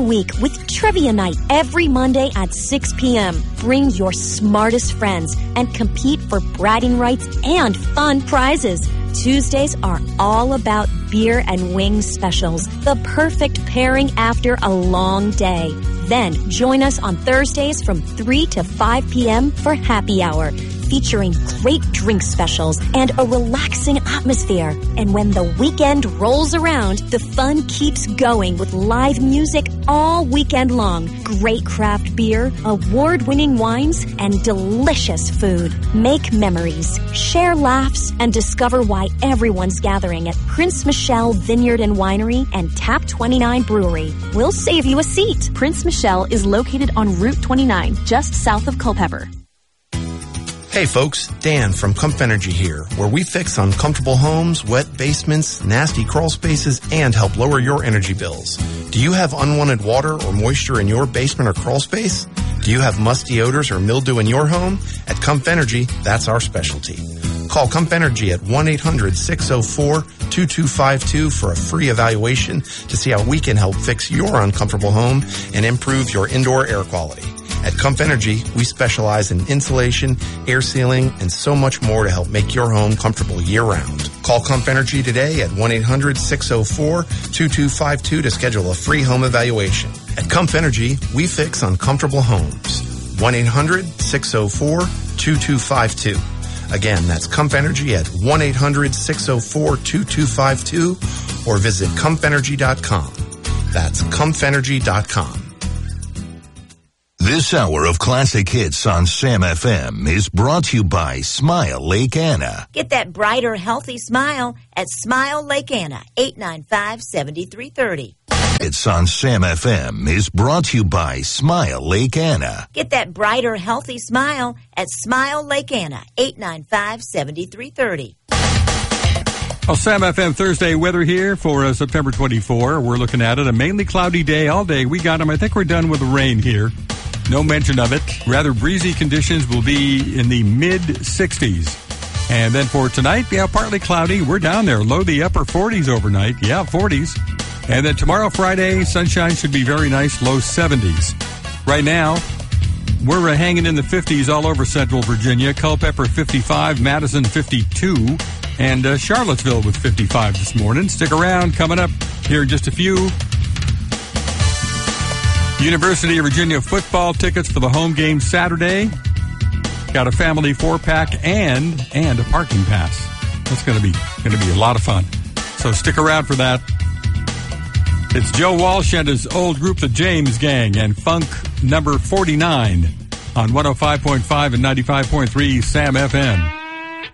week with Trivia Night every Monday at 6 p.m. Bring your smartest friends and compete for bragging rights and fun prizes. Tuesdays are all about beer and wings specials, the perfect pairing after a long day. Then join us on Thursdays from 3 to 5 p.m. for Happy Hour, featuring great drink specials and a relaxing atmosphere. And when the weekend rolls around, the fun keeps going with live music all weekend long, great craft beer, award-winning wines, and delicious food. Make memories, share laughs, and discover why everyone's gathering at Prince Michelle Vineyard and Winery and Tap 29 Brewery. We'll save you a seat. Prince Michelle is located on Route 29, just south of Culpeper. Hey folks, Dan from Comf Energy here, where we fix uncomfortable homes, wet basements, nasty crawl spaces, and help lower your energy bills. Do you have unwanted water or moisture in your basement or crawl space? Do you have musty odors or mildew in your home? At Comf Energy, that's our specialty. Call Comf Energy at 1-800-604-2252 for a free evaluation to see how we can help fix your uncomfortable home and improve your indoor air quality. At Comf Energy, we specialize in insulation, air sealing, and so much more to help make your home comfortable year-round. Call Comf Energy today at 1-800-604-2252 to schedule a free home evaluation. At Comf Energy, we fix uncomfortable homes. 1-800-604-2252. Again, that's Comf Energy at 1-800-604-2252 or visit comfenergy.com. That's comfenergy.com. This hour of classic hits on Sam FM is brought to you by Smile Lake Anna. Get that brighter, healthy smile at Smile Lake Anna, 895-7330. It's on Sam FM is brought to you by Smile Lake Anna. Get that brighter, healthy smile at Smile Lake Anna, 895-7330. Well, Sam FM Thursday weather here for September 24. We're looking at it. A mainly cloudy day all day. We got them. I think we're done with the rain here. No mention of it. Rather breezy conditions will be in the mid-60s. And then for tonight, partly cloudy. We're down there. Low the upper 40s overnight. 40s. And then tomorrow, Friday, sunshine should be very nice. Low 70s. Right now, we're hanging in the 50s all over Central Virginia. Culpeper 55, Madison 52, and Charlottesville with 55 this morning. Stick around. Coming up here in just a few. University of Virginia football tickets for the home game Saturday. Got a family 4-pack and a parking pass. That's going to be a lot of fun. So stick around for that. It's Joe Walsh and his old group, the James Gang, and Funk number 49 on 105.5 and 95.3 Sam FM.